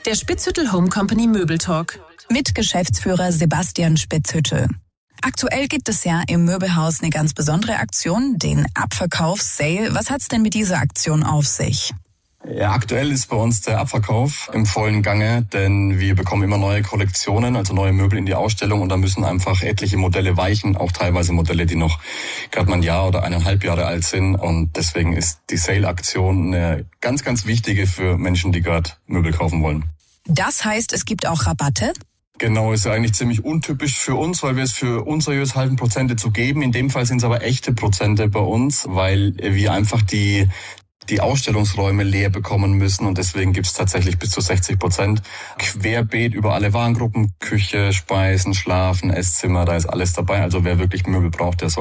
Der Spitzhüttel Home Company Möbeltalk mit Geschäftsführer Sebastian Spitzhüttel. Aktuell gibt es ja im Möbelhaus eine ganz besondere Aktion, den Abverkaufs-Sale. Was hat's denn mit dieser Aktion auf sich? Ja, aktuell ist bei uns der Abverkauf im vollen Gange, denn wir bekommen immer neue Kollektionen, also neue Möbel in die Ausstellung, und da müssen einfach etliche Modelle weichen, auch teilweise Modelle, die noch gerade mal ein Jahr oder 1,5 Jahre alt sind, und deswegen ist die Sale-Aktion eine ganz, ganz wichtige für Menschen, die gerade Möbel kaufen wollen. Das heißt, es gibt auch Rabatte? Genau, ist ja eigentlich ziemlich untypisch für uns, weil wir es für unseriös halten, Prozente zu geben. In dem Fall sind es aber echte Prozente bei uns, weil wir einfach die Ausstellungsräume leer bekommen müssen, und deswegen gibt es tatsächlich bis zu 60% querbeet über alle Warengruppen, Küche, Speisen, Schlafen, Esszimmer, da ist alles dabei. Also wer wirklich Möbel braucht, der soll